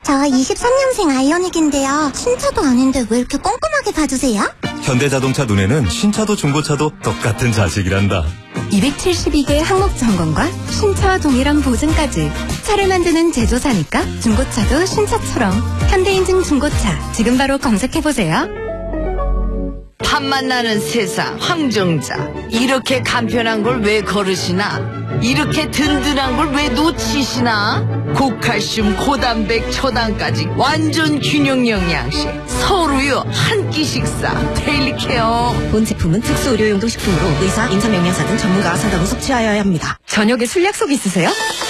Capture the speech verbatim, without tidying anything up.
저 이십삼 년생 아이오닉인데요. 신차도 아닌데 왜 이렇게 꼼꼼하게 봐주세요? 현대자동차 눈에는 신차도 중고차도 똑같은 자식이란다. 이백칠십이 개 항목 점검과 신차와 동일한 보증까지. 차를 만드는 제조사니까 중고차도 신차처럼. 현대인증 중고차 지금 바로 검색해보세요. 탐만 나는 세상 황정자, 이렇게 간편한 걸 왜 거르시나? 이렇게 든든한 걸 왜 놓치시나? 고칼슘, 고단백, 초당까지 완전 균형 영양식 서울우유 한 끼 식사 데일리 케어. 본 제품은 특수 의료용도 식품으로 의사, 임상영양사 등 전문가가 상담 후 섭취하여야 합니다. 저녁에 술 약속 있으세요?